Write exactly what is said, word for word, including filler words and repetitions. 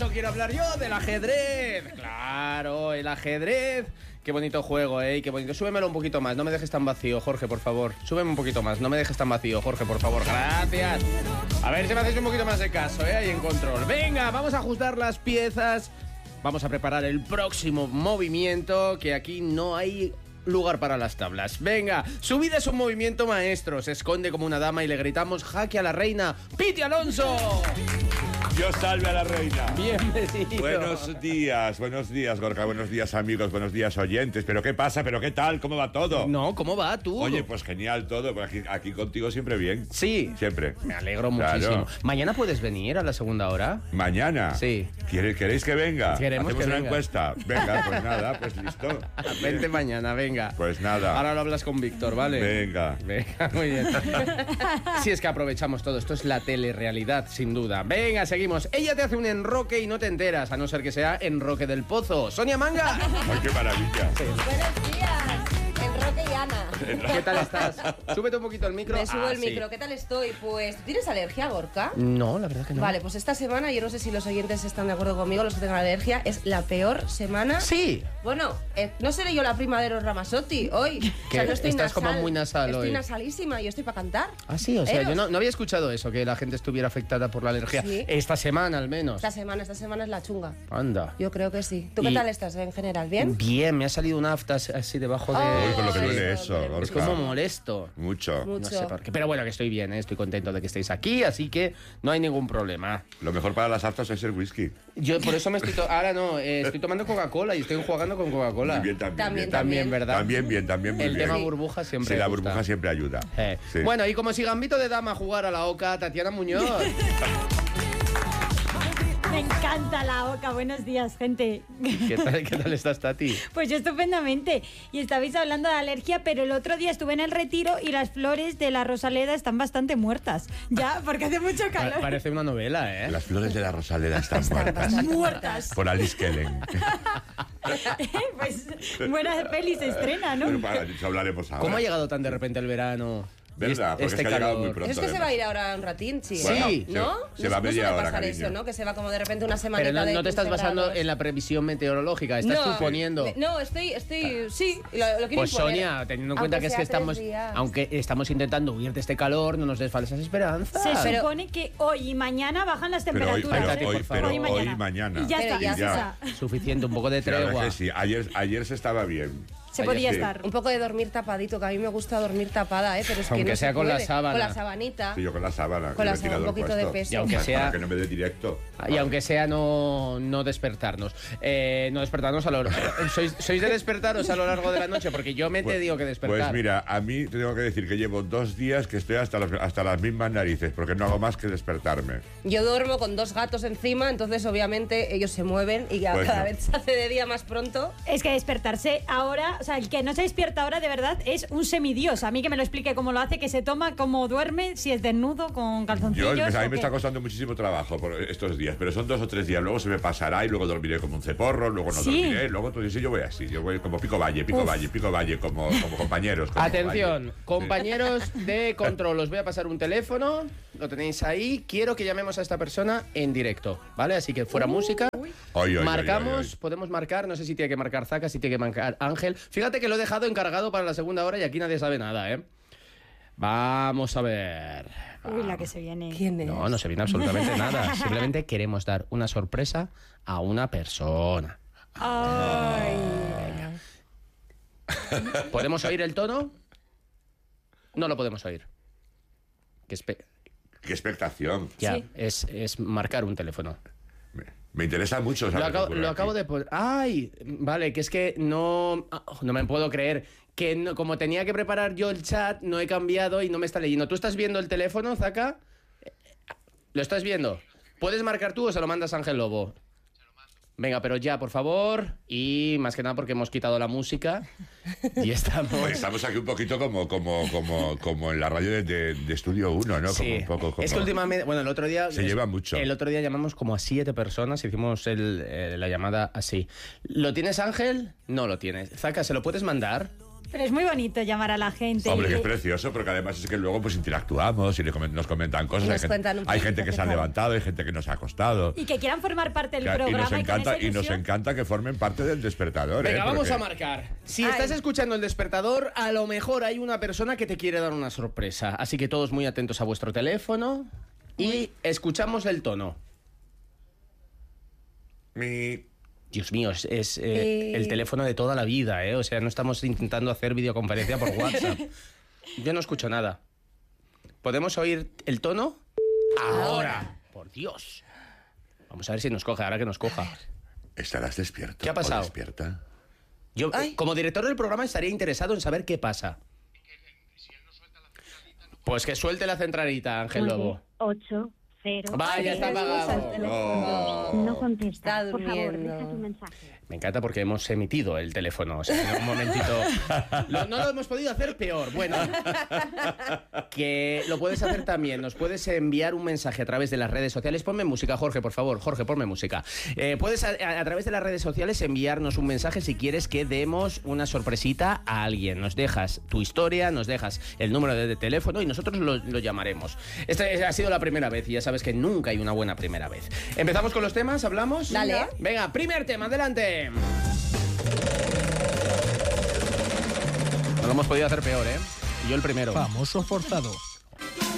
quiero hablar yo del ajedrez. Claro, el ajedrez. Qué bonito juego, ¿eh? Qué bonito. Súbemelo un poquito más, no me dejes tan vacío, Jorge, por favor. Súbeme un poquito más, no me dejes tan vacío, Jorge, por favor. Gracias. A ver si me hacéis un poquito más de caso, ¿eh? Ahí en control. Venga, vamos a ajustar las piezas. Vamos a preparar el próximo movimiento, que aquí no hay lugar para las tablas. Venga, su vida es un movimiento maestro. Se esconde como una dama y le gritamos jaque a la reina. ¡Piti Alonso! Dios salve a la reina. Bienvenido. Buenos días, buenos días, Gorka, buenos días, amigos, buenos días, oyentes. ¿Pero qué pasa? ¿Pero qué tal? ¿Cómo va todo? No, ¿cómo va tú? Oye, pues genial todo. Pues aquí, aquí contigo siempre bien. Sí. Siempre. Me alegro Claro. muchísimo. ¿Mañana puedes venir a la segunda hora? ¿Mañana? Sí. ¿Quere- ¿Queréis que venga? Queremos ¿Hacemos que una venga. encuesta? Venga, pues nada, pues listo. Vente mañana, venga. Pues nada. Ahora lo hablas con Víctor, ¿vale? Venga. Venga, muy bien. Si es que aprovechamos todo. Esto es la telerrealidad, sin duda. Venga, seguimos. Ella te hace un enroque y no te enteras, a no ser que sea enroque del pozo. ¡Sonia Manga! ¡Ay, qué maravilla! Buenos días, Enroque y Ana. ¿Qué tal estás? Súbete un poquito el micro. Me subo Ah, el sí. micro. ¿Qué tal estoy? Pues, ¿tienes alergia, Gorka? No, la verdad que no. Vale, pues esta semana, yo no sé si los oyentes están de acuerdo conmigo, los que tengan alergia, es la peor semana. Sí. Bueno, eh, no seré yo la prima de los Ramazotti hoy. O sea, Que no estoy estás nasal. como muy nasal Estoy hoy. nasalísima y estoy para cantar. Ah, sí, o sea, Eros. yo no, no había escuchado eso, que la gente estuviera afectada por la alergia. Sí. Esta semana, al menos. Esta semana, esta semana es la chunga. Anda. Yo creo que sí. ¿Tú qué Y- tal estás en general? ¿Bien? Bien, me ha salido una afta así debajo de... Oh, Uy, con lo que sí. duele eso, Es Gorka. Es como molesto. Mucho. Mucho. No sé por qué. Pero bueno, que estoy bien, ¿eh? Estoy contento de que estéis aquí, así que no hay ningún problema. Lo mejor para las aftas es el whisky. Yo por eso me estoy... to- Ahora no, eh, estoy tomando Coca-Cola y estoy jugando con Coca-Cola. Muy bien, también. También, bien. También, ¿verdad? También bien, también muy El bien. tema burbuja siempre Sí, la gusta. burbuja siempre ayuda. Eh. Sí. Bueno, y como si Gambito de Dama jugara a la Oca, Tatiana Muñoz. Me encanta la oca. Buenos días, gente. ¿Qué tal, qué tal estás, Tati? Pues yo estupendamente. Y estabais hablando de alergia, pero el otro día estuve en el retiro y las flores de la Rosaleda están bastante muertas. Ya, porque hace mucho Pa- calor. Parece una novela, ¿eh? Las flores de la Rosaleda están muertas. Muertas. Por Alice Kellen. Pues buena peli se estrena, ¿no? Pero para eso hablaremos ahora. ¿Cómo ha llegado tan de repente el verano? ¿Verdad? Y Porque es que ha llegado muy pronto. Es que se además. va a ir ahora un ratín, sí. Bueno, Sí. ¿No? se- se no, va no media suele hora, pasar cariño. eso, ¿no? Que se va como de repente una semana Pero no, de no te estás quince basando grados. en la previsión meteorológica, estás No. suponiendo. Me- No, estoy, estoy, sí, lo, lo quiero Pues imponer. Sonia, teniendo en cuenta Aunque que es que sea tres estamos, días. aunque estamos intentando huir de este calor, no nos des falsas esperanzas. Se Pero- supone que hoy y mañana bajan las Pero hoy, temperaturas. pero Tati, ¿eh? hoy, por favor. pero Hoy y hoy mañana. y mañana. Y ya Pero está. ya o se sea, Suficiente, un poco de La verdad tregua. que sí. Ayer, ayer se estaba bien. se Ayer podía sí. estar. Un poco de dormir tapadito, que a mí me gusta dormir tapada, ¿eh? Pero es que Aunque no sea se con la puede. sábana. Con la sabanita. Sí, yo con la sábana. Con con la el sábana, un ventilador poquito de puesto. peso. Y aunque Para sea- que no me dé directo. Y aunque sea no, no despertarnos. Eh, no despertarnos a lo ¿Sois, ¿Sois de despertaros a lo largo de la noche? Porque yo me te Pues- digo que despertar. Pues mira, a mí te tengo que decir que llevo dos días que estoy hasta, los- hasta las mismas narices, porque no hago más que despertarme. Yo duermo con dos gatos encima, entonces obviamente ellos se mueven y ya Pues cada no. vez se hace de día más pronto. Es que despertarse ahora, o sea, el que no se despierta ahora de verdad es un semidios. A mí que me lo explique cómo lo hace, que se toma, cómo duerme, si es desnudo, con Yo, calzoncillos. me- a mí o me qué. está costando muchísimo trabajo por estos días, pero son dos o tres días. Luego se me pasará y luego dormiré como un ceporro, luego no Sí. dormiré, luego todo eso. Yo voy así, yo voy como pico valle, pico Uf. valle, pico valle, como, como compañeros. como Atención, valle. compañeros de control, os voy a pasar un teléfono, lo tenéis ahí, quiero que llamemos a esta persona en directo, ¿vale? Así que fuera música, Oy, oy, oy, marcamos, oy, oy. podemos marcar, no sé si tiene que marcar Zaca, si tiene que marcar Ángel. Fíjate que lo he dejado encargado para la segunda hora y aquí nadie sabe nada, ¿eh? Vamos a ver. Uy, la que se viene. ¿Quién es? No, no se viene absolutamente nada, simplemente queremos dar una sorpresa a una persona. Ay. ¿Podemos oír el tono? No lo podemos oír. Que espe- Qué expectación. ya, Sí. es, es marcar un teléfono. Me, me interesa mucho Lo saber qué acabo, ocurre lo aquí. acabo de poner. ¡Ay! Vale, que es que no. ah, No me puedo creer. Que no- como tenía que preparar yo el chat, no he cambiado y no me está leyendo. ¿Tú estás viendo el teléfono, Zaka? ¿Lo estás viendo? ¿Puedes marcar tú o se lo mandas a Ángel Lobo? Venga, pero ya, por favor. Y más que nada porque hemos quitado la música. Y estamos. Pues estamos aquí un poquito como, como, como, como en la radio de, de- de Estudio uno, ¿no? Como Sí. un poco como... Es que últimamente, bueno, el otro día... Se lleva mucho. El otro día llamamos como a siete personas, hicimos el, eh, la llamada así. ¿Lo tienes, Ángel? No lo tienes. Zaka, ¿se lo puedes mandar? Pero es muy bonito llamar a la gente. Hombre, que y- es precioso, porque además es que luego pues interactuamos y le comen- nos comentan cosas. Nos hay gente, cuentan un hay poquito gente que qué se ha tal. levantado, hay gente que nos ha acostado. Y que quieran formar parte del Que- y programa. nos encanta, con esa y nos ilusión. encanta que formen parte del despertador. Venga, ¿eh? vamos Porque- a marcar. Si Ay. estás escuchando el despertador, a lo mejor hay una persona que te quiere dar una sorpresa. Así que todos muy atentos a vuestro teléfono y escuchamos el tono. Mi... Dios mío, es, es, eh, Eh. el teléfono de toda la vida, ¿eh? O sea, no estamos intentando hacer videoconferencia por WhatsApp. Yo no escucho nada. ¿Podemos oír el tono? Ahora. Por Dios. Vamos a ver si nos coge, ahora que nos coja. ¿Estarás despierto? ¿Qué ha pasado? ¿O despierta? Yo, Ay. como director del programa, estaría interesado en saber qué pasa. Pues que suelte la centralita, Ángel Lobo. ocho, cero. Vaya, está apagado. No contesta. Está Por favor, durmiendo. deja tu mensaje. Me encanta porque hemos emitido el teléfono. O sea, en un momentito. Lo- no lo hemos podido hacer peor. Bueno, que lo puedes hacer también. Nos puedes enviar un mensaje a través de las redes sociales. Ponme música, Jorge, por favor. Jorge, ponme música. Eh, puedes a, a- a través de las redes sociales enviarnos un mensaje si quieres que demos una sorpresita a alguien. Nos dejas tu historia, nos dejas el número de, de teléfono y nosotros lo, lo llamaremos. Esta ha sido la primera vez y ya sabes que nunca hay una buena primera vez. ¿Empezamos con los temas? ¿Hablamos? Dale. Venga, primer tema, adelante. No lo hemos podido hacer peor, ¿eh? Y yo el primero. Famoso forzado.